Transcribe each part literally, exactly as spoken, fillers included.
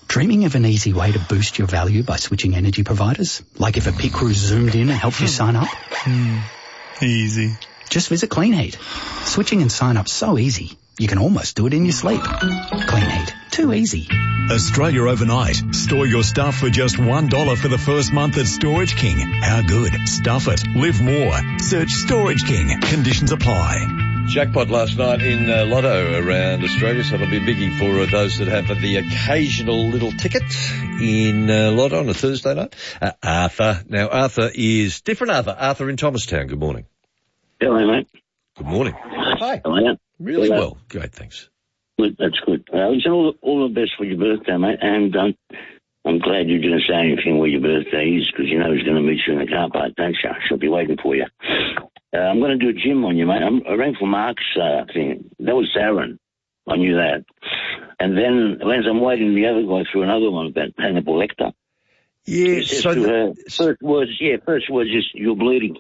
Dreaming of an easy way to boost your value by switching energy providers? Like if a pit crew zoomed in and helped you sign up? Mm, easy. Just visit Clean Heat. Switching and sign up so easy, you can almost do it in your sleep. Clean Heat. Too easy. Australia overnight. Store your stuff for just one dollar for the first month at Storage King. How good? Stuff it. Live more. Search Storage King. Conditions apply. Jackpot last night in uh, Lotto around Australia, so it'll be a biggie for uh, those that have uh, the occasional little ticket in uh, Lotto on a Thursday night. Uh, Arthur. Now, Arthur is different Arthur. Arthur in Thomastown. Good morning. Hello, mate. Good morning. Hi. How are you? Really Hello. well. Great, thanks. Good, that's good. Uh, it's all, all the best for your birthday, mate, and um, I'm glad you didn't say anything where your birthday is, because you know he's going to meet you in the car park, don't you? She'll be waiting for you. Uh, I'm going to do a gym on you, mate. I'm, I rang for Mark's uh, thing. That was Aaron. I knew that. And then, as I'm waiting the other guy through another one about Hannibal Lecter. Yeah, so the, her, first words, yeah, first words is, you're bleeding.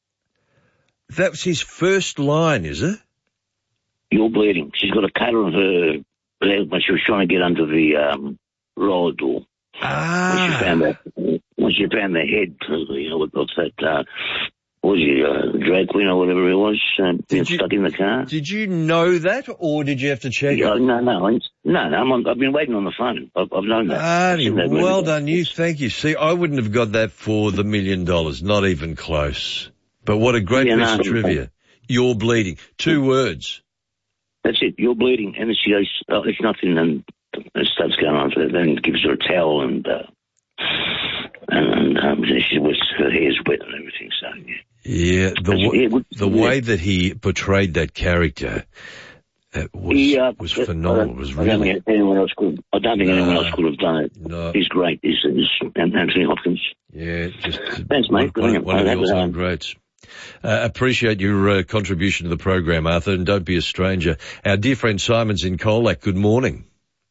That was his first line, is it? You're bleeding. She's got a cut on her leg when she was trying to get under the um, roller door. Ah. When she found that, when she found the head, you know, what's that, uh, what was he, uh, drag queen or whatever it was, uh, did you, stuck in the car. Did you know that, or did you have to check yeah, it? No, no, no, no, I'm on, I've been waiting on the phone. I've, I've known that. Arnie, that well done you, thank you. See, I wouldn't have got that for the million dollars, not even close. But what a great yeah, piece no, of trivia. You're bleeding. Two words. That's it, you're bleeding. And she goes, oh, it's nothing, and it starts going on. So then gives her a towel, and, uh, and, and um, she was, her hair's wet and everything, so, yeah. Yeah, the, w- yeah, the yeah. way that he portrayed that character uh, was, he, uh, was phenomenal. It was I don't really... think anyone else could, I don't think no, anyone else could have done it. No. He's great. He's, he's Anthony Hopkins. Yeah, just Thanks, mate. one, one, one of the Brilliant. all-time greats. Uh, appreciate your uh, contribution to the program, Arthur, and don't be a stranger. Our dear friend Simon's in Colac. Good morning.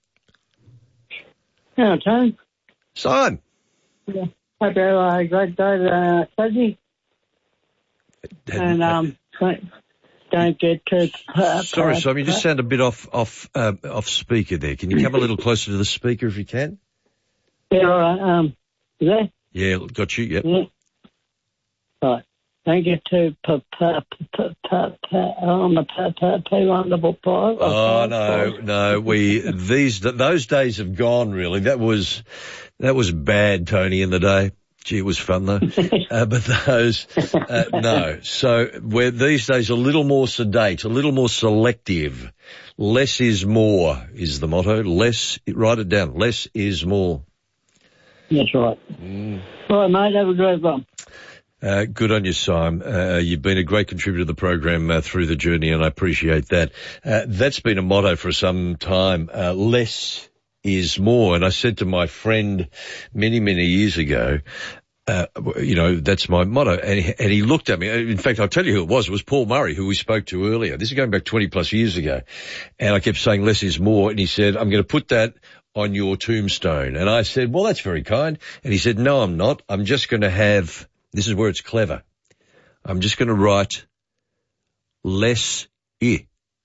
Yeah, Tony. Simon. Yeah. Hope you have a great day, uh, Fuzzy. And, um, don't get too... Uh, Sorry, uh, Simon, you just sound a bit off off uh, off speaker there. Can you come a little closer to the speaker if you can? Yeah, all right. Um, is that? Yeah, got you, yep. Yeah. Right. Don't get too p- p- p- p- p- on the p- p- p on the book five. Oh, no, no, we, these, those days have gone, really. That was, that was bad, Tony, in the day. Gee, it was fun, though. uh, but those, uh, no. So we're these days a little more sedate, a little more selective. Less is more is the motto. Less, write it down. Less is more. That's right. Mm. All right, mate, have a great one. Uh, good on you, Simon. Uh, you've been a great contributor to the program uh, through the journey, and I appreciate that. Uh, that's been a motto for some time. Uh, less is more. And I said to my friend many, many years ago, uh, you know, that's my motto. And he, and he looked at me. In fact, I'll tell you who it was. It was Paul Murray, who we spoke to earlier. This is going back twenty plus years ago. And I kept saying less is more. And he said, I'm going to put that on your tombstone. And I said, well, that's very kind. And he said, no, I'm not. I'm just going to have... This is where it's clever. I'm just going to write less I.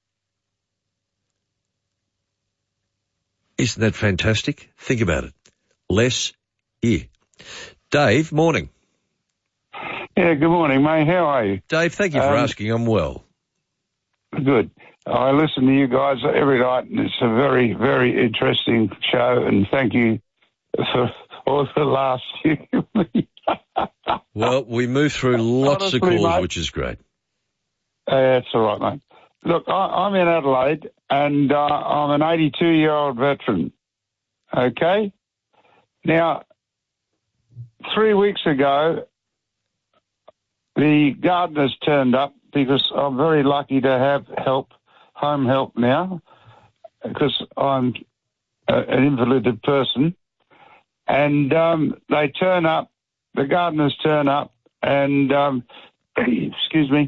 Isn't that fantastic? Think about it. Less I. Dave, morning. Yeah, good morning, mate. How are you? Dave, thank you for um, asking. I'm well. Good. I listen to you guys every night, and it's a very, very interesting show, and thank you for all the last few weeks. Well, we move through lots Honestly, of calls, mate, which is great. Uh, that's all right, mate. Look, I, I'm in Adelaide, and uh, I'm an eighty-two-year-old veteran, okay? Now, three weeks ago, the gardeners turned up because I'm very lucky to have help, home help now, because I'm a, an invalided person. And um, they turn up, the gardeners turn up, and, um, excuse me,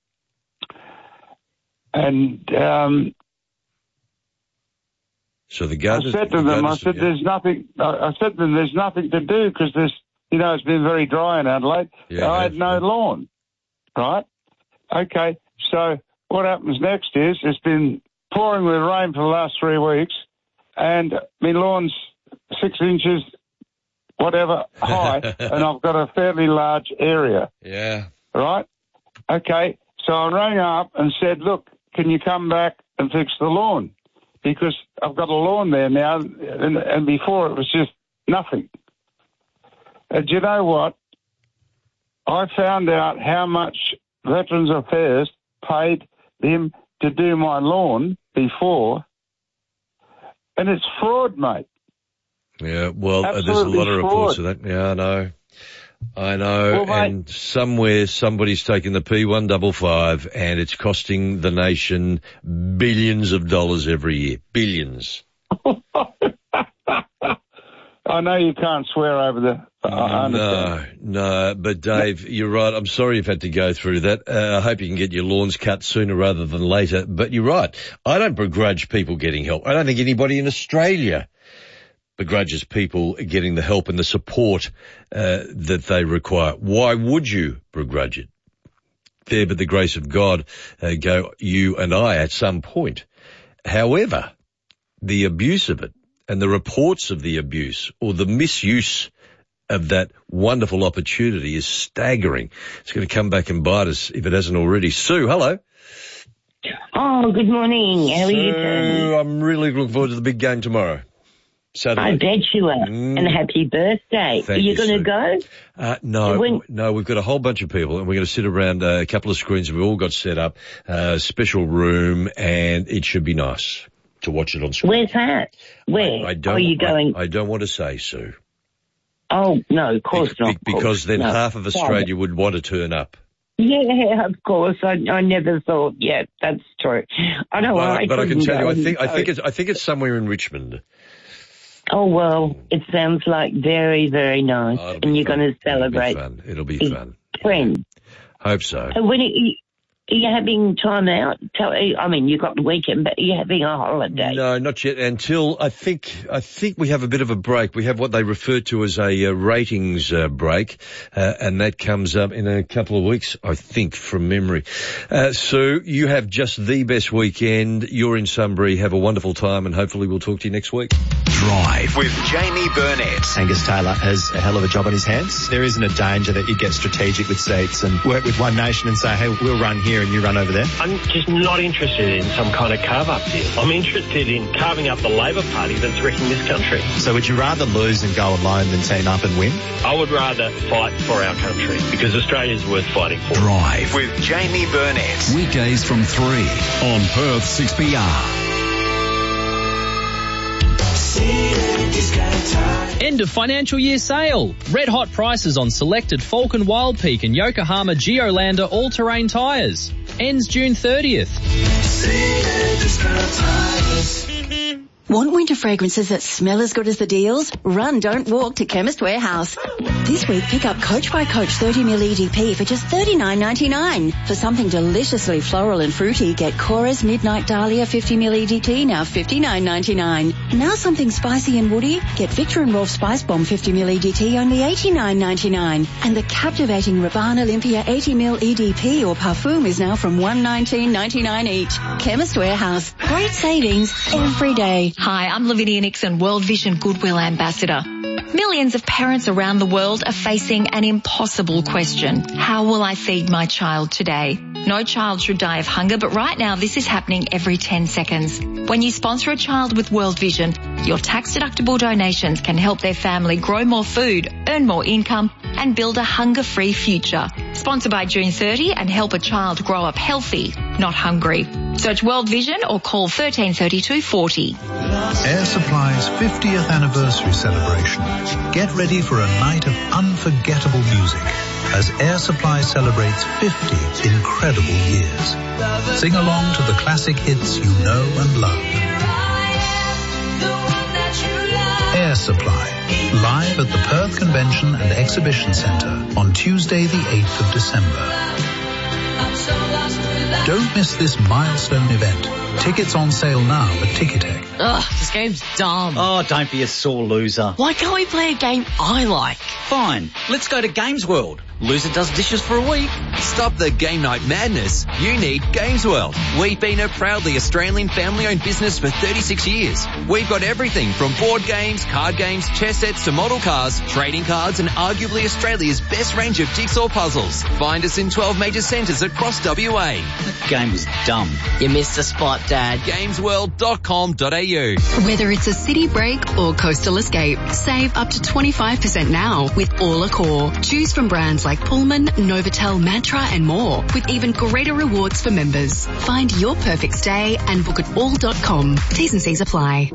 and um, so the gardeners... I said to the them, I gardeners, said, yeah. there's nothing, I, I said to them, there's nothing to do because there's, you know, it's been very dry in Adelaide. Yeah, I had no yeah. lawn, right? Okay, so what happens next is it's been pouring with rain for the last three weeks, and my lawn's six inches, whatever, high, and I've got a fairly large area. Yeah. Right? Okay, so I rang up and said, look, can you come back and fix the lawn? Because I've got a lawn there now, and, and before it was just nothing. And do you know what? I found out how much Veterans Affairs paid them to do my lawn before, and it's fraud, mate. Yeah, well, uh, there's a Absolutely lot of reports fraud. of that. Yeah, I know. I know. Well, and somewhere somebody's taking the P one fifty-five and it's costing the nation billions of dollars every year. Billions. I know you can't swear over the... I understand. No, no, but Dave, you're right. I'm sorry you've had to go through that. Uh, I hope you can get your lawns cut sooner rather than later. But you're right. I don't begrudge people getting help. I don't think anybody in Australia begrudges people getting the help and the support uh, that they require. Why would you begrudge it? There, but the grace of God, uh, go you and I at some point. However, the abuse of it and the reports of the abuse or the misuse of that wonderful opportunity is staggering. It's going to come back and bite us if it hasn't already. Sue, hello. Oh, good morning. How are Sue, you doing? I'm really looking forward to the big game tomorrow. Saturday. I bet you are. Mm. And happy birthday. Thank are you, you, going to Sue. go? Uh, no, When- no, we've got a whole bunch of people and we're going to sit around uh, a couple of screens. We've all got set up, uh, special room, and it should be nice to watch it on screen. Where's that? Where? I, I don't, are you going? I, I don't want to say, Sue. Oh, no, of course Be- not. be- of course. because then No. half of Australia would want to turn up. Yeah, of course. I, I never thought. Yeah, that's true. I know. But, I but I can couldn't tell you, go. I think, I think it's, I think it's somewhere in Richmond. Oh, well, it sounds like very, very nice. Oh, it'll be and you're fun. going to celebrate. It'll be fun. It'll be Big fun. friends. Hope so. And when are you, are you having time out? Tell, I mean, you've got the weekend, but are you having a holiday? No, not yet. Until I think I think we have a bit of a break. We have what they refer to as a uh, ratings uh, break, uh, and that comes up in a couple of weeks, I think, from memory. Uh, Sue, you have just the best weekend. You're in Sunbury. Have a wonderful time, and hopefully we'll talk to you next week. Drive with Jamie Burnett. Angus Taylor has a hell of a job on his hands. There isn't a danger that you get strategic with seats and work with One Nation and say, hey, we'll run here and you run over there. I'm just not interested in some kind of carve-up deal. I'm interested in carving up the Labor Party that's wrecking this country. So would you rather lose and go alone than team up and win? I would rather fight for our country because Australia's worth fighting for. Drive with Jamie Burnett. Weekdays from three on Perth six P R. End of financial year sale. Red hot prices on selected Falcon Wild Peak and Yokohama Geolander all-terrain tyres. Ends June thirtieth. Want winter fragrances that smell as good as the deals? Run, don't walk to Chemist Warehouse. This week, pick up Coach by Coach thirty mil E D P for just thirty-nine ninety-nine. For something deliciously floral and fruity, get Cora's Midnight Dahlia fifty mil E D T, now fifty-nine ninety-nine. Now something spicy and woody, get Victor and Rolf Spice Bomb fifty mil E D T, only eighty-nine ninety-nine. And the captivating Rabanne Olympia eighty mil E D P or Parfum is now from one nineteen ninety-nine each. Chemist Warehouse. Great savings every day. Hi, I'm Lavinia Nixon, World Vision Goodwill Ambassador. Millions of parents around the world are facing an impossible question. How will I feed my child today? No child should die of hunger, but right now this is happening every ten seconds. When you sponsor a child with World Vision, your tax-deductible donations can help their family grow more food, earn more income, and build a hunger-free future. Sponsor by June thirtieth and help a child grow up healthy, not hungry. Search World Vision or call thirteen thirty-two forty. Air Supply's fiftieth anniversary celebration. Get ready for a night of unforgettable music as Air Supply celebrates fifty incredible years. Sing along to the classic hits you know and love. Air Supply, live at the Perth Convention and Exhibition Centre on Tuesday the eighth of December. Don't miss this milestone event. Tickets on sale now at Ticketek. Ugh, this game's dumb. Oh, don't be a sore loser. Why can't we play a game I like? Fine, let's go to Games World. Loser does dishes for a week. Stop the game night madness. You need Games World. We've been a proudly Australian family-owned business for thirty-six years. We've got everything from board games, card games, chess sets to model cars, trading cards and arguably Australia's best range of jigsaw puzzles. Find us in twelve major centres across W A. That game was dumb. You missed the spot, Dad. games world dot com dot a u. Whether it's a city break or coastal escape, save up to twenty-five percent now with All Accor. Choose from brands like Pullman, Novotel, Mantra and more, with even greater rewards for members. Find your perfect stay and book at all dot com. T's and C's apply.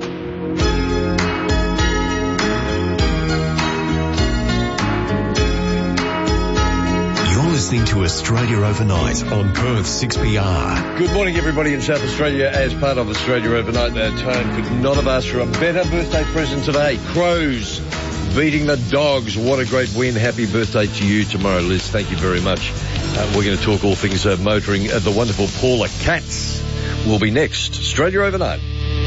You're listening to Australia Overnight on Perth six P R. Good morning, everybody in South Australia. As part of Australia Overnight, uh, Tone could not have asked for a better birthday present today. Crows beating the Dogs. What a great win. Happy birthday to you tomorrow, Liz. Thank you very much. Uh, we're going to talk all things uh, motoring. Uh, the wonderful Paula Katz will be next. Australia Overnight.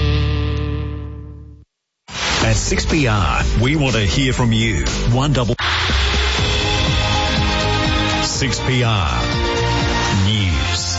At six P R, we want to hear from you. One double... six P R News.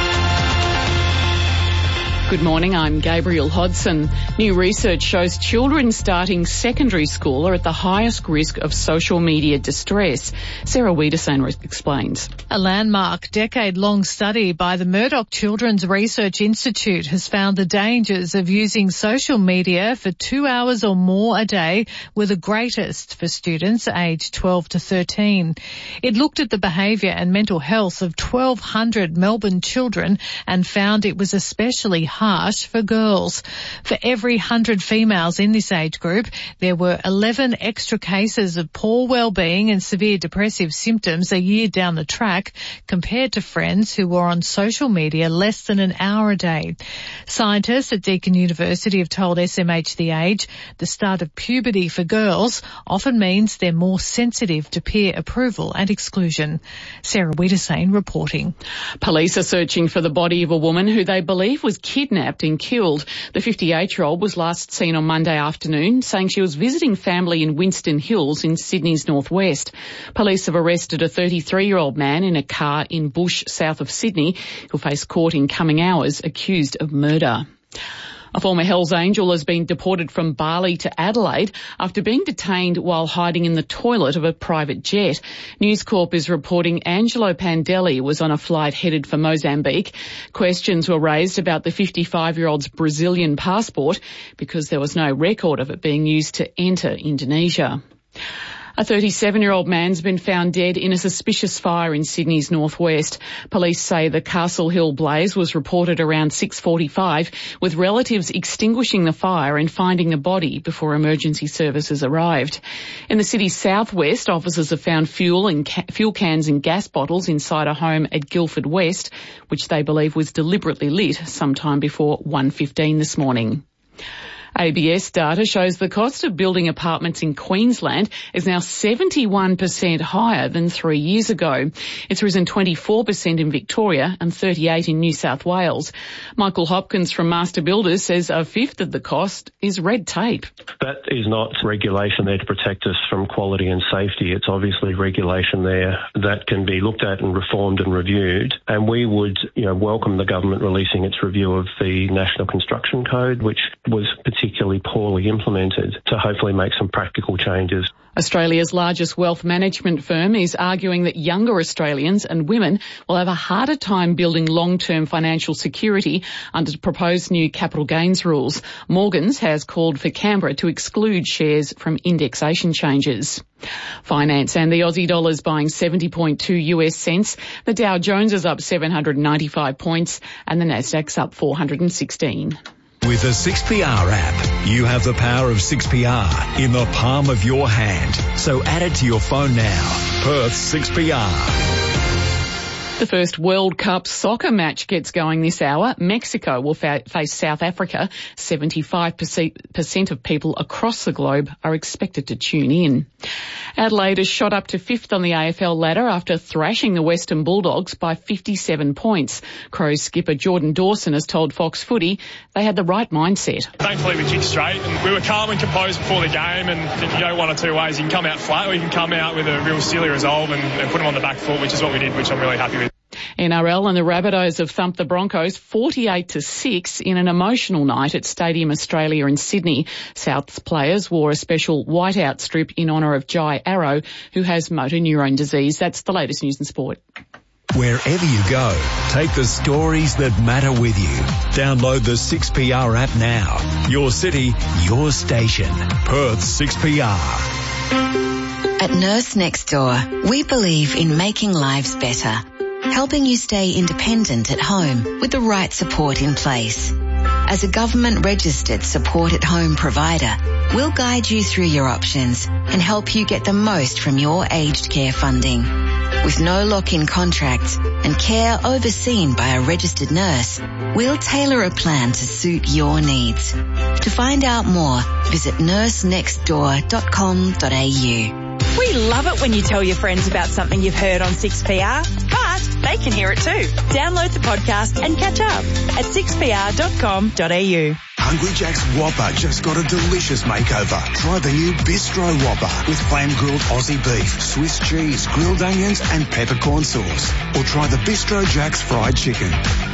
Good morning, I'm Gabriel Hodson. New research shows children starting secondary school are at the highest risk of social media distress. Sarah Wiedersehn explains. A landmark decade-long study by the Murdoch Children's Research Institute has found the dangers of using social media for two hours or more a day were the greatest for students aged twelve to thirteen. It looked at the behaviour and mental health of twelve hundred Melbourne children and found it was especially harsh for girls. For every one hundred females in this age group, there were eleven extra cases of poor well-being and severe depressive symptoms a year down the track compared to friends who were on social media less than an hour a day. Scientists at Deakin University have told S M H The Age the start of puberty for girls often means they're more sensitive to peer approval and exclusion. Sarah Wiedersehn reporting. Police are searching for the body of a woman who they believe was kidnapped and killed. The fifty-eight-year-old was last seen on Monday afternoon, saying she was visiting family in Winston Hills in Sydney's northwest. Police have arrested a thirty-three-year-old man in a car in Bush, south of Sydney, who'll face court in coming hours accused of murder. A former Hells Angel has been deported from Bali to Adelaide after being detained while hiding in the toilet of a private jet. News Corp is reporting Angelo Pandelli was on a flight headed for Mozambique. Questions were raised about the fifty-five-year-old's Brazilian passport because there was no record of it being used to enter Indonesia. A thirty-seven-year-old man's been found dead in a suspicious fire in Sydney's northwest. Police say the Castle Hill blaze was reported around six forty-five, with relatives extinguishing the fire and finding the body before emergency services arrived. In the city's southwest, officers have found fuel and ca- fuel cans and gas bottles inside a home at Guildford West, which they believe was deliberately lit sometime before one fifteen this morning. A B S data shows the cost of building apartments in Queensland is now seventy-one percent higher than three years ago. It's risen twenty-four percent in Victoria and thirty-eight percent in New South Wales. Michael Hopkins from Master Builders says a fifth of the cost is red tape. That is not regulation there to protect us from quality and safety. It's obviously regulation there that can be looked at and reformed and reviewed. And we would, you know, welcome the government releasing its review of the National Construction Code, which was particularly particularly poorly implemented, to hopefully make some practical changes. Australia's largest wealth management firm is arguing that younger Australians and women will have a harder time building long-term financial security under the proposed new capital gains rules. Morgans has called for Canberra to exclude shares from indexation changes. Finance and the Aussie dollar is buying seventy point two U S cents. The Dow Jones is up seven hundred ninety-five points and the Nasdaq's up four hundred sixteen. With the six P R app, you have the power of six P R in the palm of your hand. So add it to your phone now. Perth six P R. The first World Cup soccer match gets going this hour. Mexico will fa- face South Africa. seventy-five percent of people across the globe are expected to tune in. Adelaide has shot up to fifth on the A F L ladder after thrashing the Western Bulldogs by fifty-seven points. Crows skipper Jordan Dawson has told Fox Footy they had the right mindset. Thankfully we kicked straight and we were calm and composed before the game, and you can go one or two ways. You can come out flat or you can come out with a real silly resolve and, and put them on the back foot, which is what we did, which I'm really happy with. N R L and the Rabbitohs have thumped the Broncos forty-eight to six in an emotional night at Stadium Australia in Sydney. South's players wore a special whiteout strip in honour of Jai Arrow, who has motor neurone disease. That's the latest news and sport. Wherever you go, take the stories that matter with you. Download the six P R app now. Your city, your station. Perth six P R. At Nurse Next Door, we believe in making lives better, helping you stay independent at home with the right support in place. As a government-registered support-at-home provider, we'll guide you through your options and help you get the most from your aged care funding. With no lock-in contracts and care overseen by a registered nurse, we'll tailor a plan to suit your needs. To find out more, visit nurse next door dot com dot a u. We love it when you tell your friends about something you've heard on six P R, but they can hear it too. Download the podcast and catch up at six p r dot com dot a u. Hungry Jack's Whopper just got a delicious makeover. Try the new Bistro Whopper with flame-grilled Aussie beef, Swiss cheese, grilled onions and peppercorn sauce. Or try the Bistro Jack's fried chicken.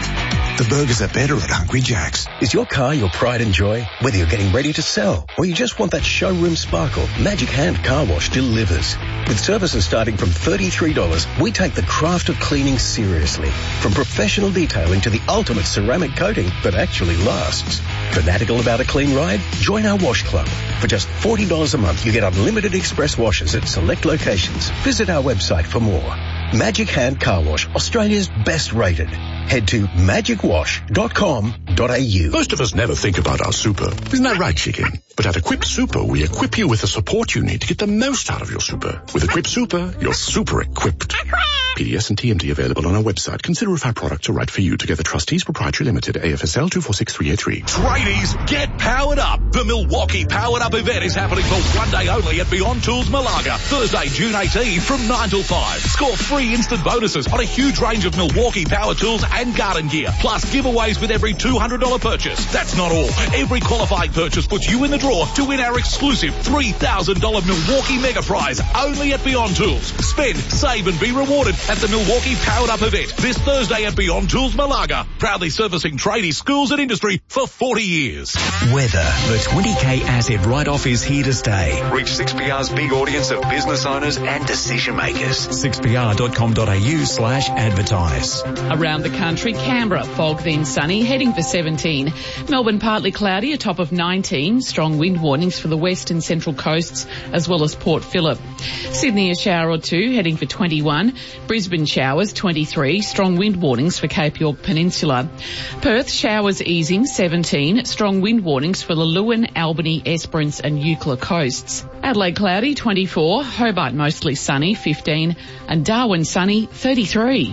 The burgers are better at Hungry Jack's. Is your car your pride and joy? Whether you're getting ready to sell or you just want that showroom sparkle, Magic Hand Car Wash delivers. With services starting from thirty-three dollars, we take the craft of cleaning seriously. From professional detailing to the ultimate ceramic coating that actually lasts. Fanatical about a clean ride? Join our wash club. For just forty dollars a month, you get unlimited express washes at select locations. Visit our website for more. Magic Hand Car Wash, Australia's best rated. Head to magic wash dot com dot a u. Most of us never think about our super. Isn't that right, chicken? But at Equip Super, we equip you with the support you need to get the most out of your super. With Equip Super, you're super equipped. P D S and T M T available on our website. Consider if our products are right for you. Together Trustees Proprietary Limited, A F S L two four six three eight three. Tradies, get powered up. The Milwaukee Powered Up event is happening for one day only at Beyond Tools Malaga. Thursday, June eighteenth from nine till five. Score free instant bonuses on a huge range of Milwaukee power tools and garden gear. Plus giveaways with every two hundred dollars purchase. That's not all. Every qualifying purchase puts you in the draw to win our exclusive three thousand dollars Milwaukee Mega Prize only at Beyond Tools. Spend, save and be rewarded at the Milwaukee Powered Up event this Thursday at Beyond Tools Malaga. Proudly servicing tradies, schools and industry for forty years. Weather. The twenty K asset write-off is here to stay. Reach six P R's big audience of business owners and decision makers. six p r dot com dot a u slash advertise. Around the country, Canberra, fog then sunny, heading for seventeen. Melbourne, partly cloudy, a top of nineteen. Strong wind warnings for the west and central coasts, as well as Port Phillip. Sydney, a shower or two, heading for twenty-one. Brisbane, showers, twenty-three. Strong wind warnings for Cape York Peninsula. Perth, showers easing, seventeen. Strong wind warnings for the Lewin, Albany, Esperance and Eucla coasts. Adelaide, cloudy, twenty-four. Hobart, mostly sunny, fifteen. And Darwin, sunny, thirty-three.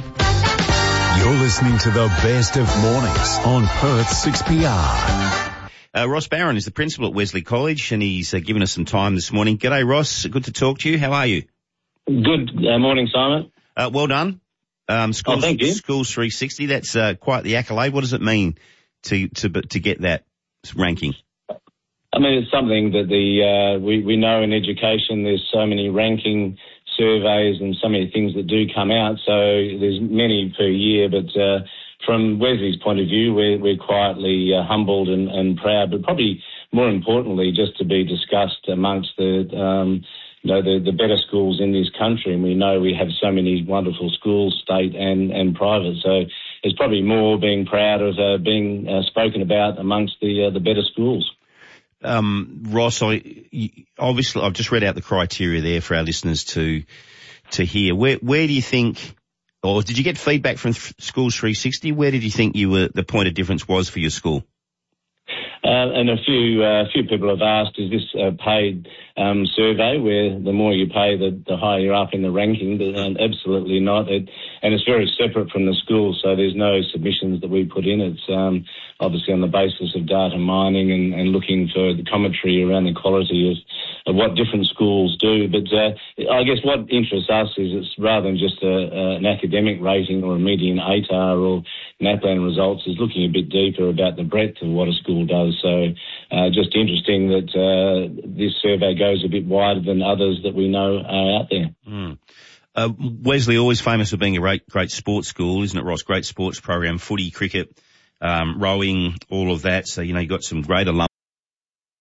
You're listening to the best of mornings on Perth six P R. Uh, Ross Barron is the principal at Wesley College, and he's uh, given us some time this morning. G'day, Ross. Good to talk to you. How are you? Good uh, morning, Simon. Uh, well done. Um, schools, oh, thank you. Schools three sixty. That's uh, quite the accolade. What does it mean to to to get that ranking? I mean, it's something that the uh, we we know in education. There's so many ranking surveys and so many things that do come out. So there's many per year, but uh, from Wesley's point of view, we're, we're quietly uh, humbled and, and proud, but probably more importantly, just to be discussed amongst the, um, you know, the, the better schools in this country. And we know we have so many wonderful schools, state and, and private. So it's probably more being proud of uh, being uh, spoken about amongst the uh, the better schools. Um, Ross, I, obviously I've just read out the criteria there for our listeners to to hear. Where where do you think, or did you get feedback from Schools three sixty? Where did you think you were the point of difference was for your school? Uh, and a few uh, few people have asked, is this a paid um, survey where the more you pay, the, the higher you're up in the ranking? But, um, absolutely not. It, and it's very separate from the school, so there's no submissions that we put in. It's um, obviously on the basis of data mining and, and looking for the commentary around the quality of, of what different schools do. But uh, I guess what interests us is it's rather than just a, a, an academic rating or a median A T A R or NAPLAN results, is looking a bit deeper about the breadth of what a school does. So uh, just interesting that uh, this survey goes a bit wider than others that we know are out there. Mm. Uh, Wesley, always famous for being a great, great sports school, isn't it, Ross? Great sports program, footy, cricket, um, rowing, all of that. So, you know, you've got some great alumni